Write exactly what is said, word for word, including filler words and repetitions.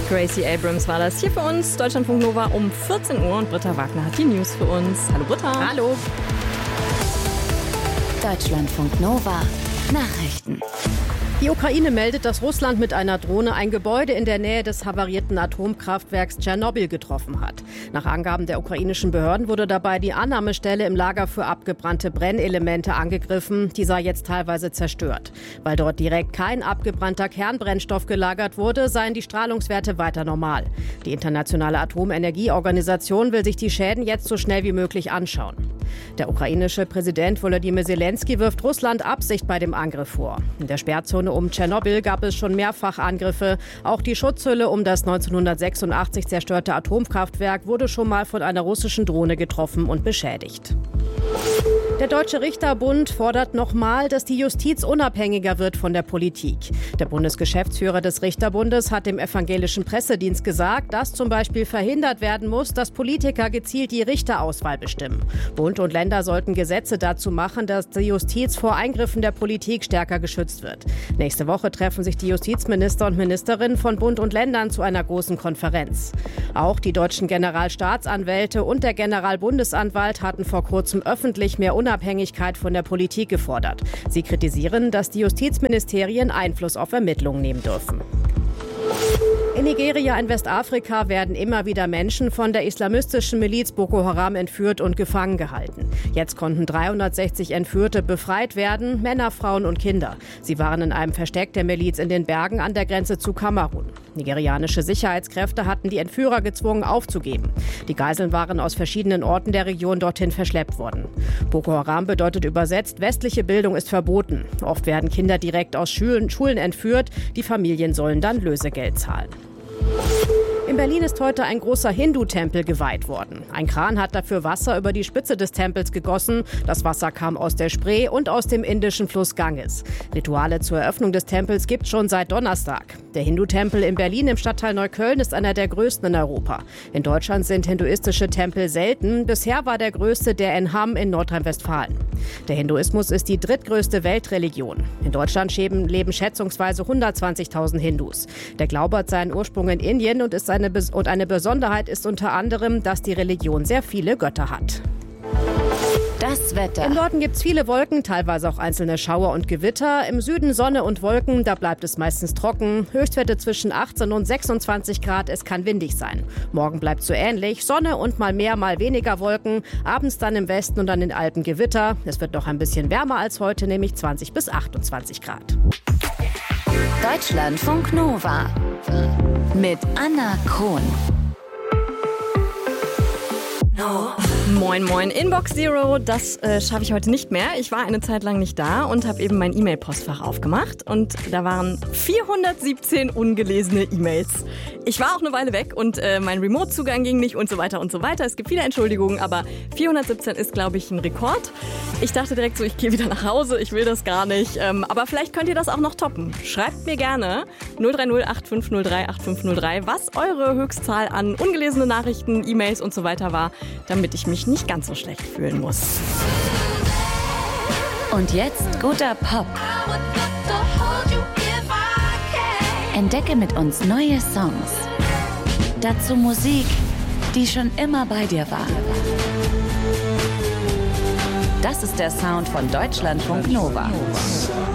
Gracie Abrams war das hier für uns. Deutschlandfunk Nova um vierzehn Uhr und Britta Wagner hat die News für uns. Hallo Britta. Hallo. Deutschlandfunk Nova Nachrichten. Die Ukraine meldet, dass Russland mit einer Drohne ein Gebäude in der Nähe des havarierten Atomkraftwerks Tschernobyl getroffen hat. Nach Angaben der ukrainischen Behörden wurde dabei die Annahmestelle im Lager für abgebrannte Brennelemente angegriffen. Die sei jetzt teilweise zerstört. Weil dort direkt kein abgebrannter Kernbrennstoff gelagert wurde, seien die Strahlungswerte weiter normal. Die Internationale Atomenergieorganisation will sich die Schäden jetzt so schnell wie möglich anschauen. Der ukrainische Präsident Volodymyr Zelensky wirft Russland Absicht bei dem Angriff vor. In der Sperrzone um Tschernobyl gab es schon mehrfach Angriffe. Auch die Schutzhülle um das neunzehnhundertsechsundachtzig zerstörte Atomkraftwerk wurde schon mal von einer russischen Drohne getroffen und beschädigt. Der Deutsche Richterbund fordert nochmal, dass die Justiz unabhängiger wird von der Politik. Der Bundesgeschäftsführer des Richterbundes hat dem evangelischen Pressedienst gesagt, dass zum Beispiel verhindert werden muss, dass Politiker gezielt die Richterauswahl bestimmen. Bund und Länder sollten Gesetze dazu machen, dass die Justiz vor Eingriffen der Politik stärker geschützt wird. Nächste Woche treffen sich die Justizminister und Ministerinnen von Bund und Ländern zu einer großen Konferenz. Auch die deutschen Generalstaatsanwälte und der Generalbundesanwalt hatten vor kurzem öffentlich mehr Unabhängigkeit von der Politik gefordert. Sie kritisieren, dass die Justizministerien Einfluss auf Ermittlungen nehmen dürfen. In Nigeria in Westafrika werden immer wieder Menschen von der islamistischen Miliz Boko Haram entführt und gefangen gehalten. Jetzt konnten dreihundertsechzig Entführte befreit werden, Männer, Frauen und Kinder. Sie waren in einem Versteck der Miliz in den Bergen an der Grenze zu Kamerun. Nigerianische Sicherheitskräfte hatten die Entführer gezwungen aufzugeben. Die Geiseln waren aus verschiedenen Orten der Region dorthin verschleppt worden. Boko Haram bedeutet übersetzt, westliche Bildung ist verboten. Oft werden Kinder direkt aus Schulen, Schulen entführt. Die Familien sollen dann Lösegeld zahlen. In Berlin ist heute ein großer Hindu-Tempel geweiht worden. Ein Kran hat dafür Wasser über die Spitze des Tempels gegossen. Das Wasser kam aus der Spree und aus dem indischen Fluss Ganges. Rituale zur Eröffnung des Tempels gibt es schon seit Donnerstag. Der Hindu-Tempel in Berlin im Stadtteil Neukölln ist einer der größten in Europa. In Deutschland sind hinduistische Tempel selten. Bisher war der größte der in Hamm in Nordrhein-Westfalen. Der Hinduismus ist die drittgrößte Weltreligion. In Deutschland leben schätzungsweise hundertzwanzigtausend Hindus. Der Glaube hat seinen Ursprung in Indien und ist eine, Bes- und eine Besonderheit ist unter anderem, dass die Religion sehr viele Götter hat. Das Wetter. Im Norden gibt es viele Wolken, teilweise auch einzelne Schauer und Gewitter. Im Süden Sonne und Wolken, da bleibt es meistens trocken. Höchstwerte zwischen achtzehn und sechsundzwanzig Grad, es kann windig sein. Morgen bleibt so ähnlich, Sonne und mal mehr, mal weniger Wolken. Abends dann im Westen und an den Alpen Gewitter. Es wird noch ein bisschen wärmer als heute, nämlich zwanzig bis achtundzwanzig Grad. Deutschlandfunk Nova mit Anna Krohn. No. Moin, moin. Inbox Zero, das äh, schaffe ich heute nicht mehr. Ich war eine Zeit lang nicht da und habe eben mein E-Mail-Postfach aufgemacht. Und da waren vierhundertsiebzehn ungelesene E-Mails. Ich war auch eine Weile weg und äh, mein Remote-Zugang ging nicht und so weiter und so weiter. Es gibt viele Entschuldigungen, aber vierhundertsiebzehn ist, glaube ich, ein Rekord. Ich dachte direkt so, ich gehe wieder nach Hause, ich will das gar nicht. Ähm, aber vielleicht könnt ihr das auch noch toppen. Schreibt mir gerne null drei null acht fünf null drei acht fünf null drei, was eure Höchstzahl an ungelesene Nachrichten, E-Mails und so weiter war, damit ich mich nicht ganz so schlecht fühlen muss. Und jetzt guter Pop. Entdecke mit uns neue Songs. Dazu Musik, die schon immer bei dir war. Das ist der Sound von Deutschlandfunk Nova.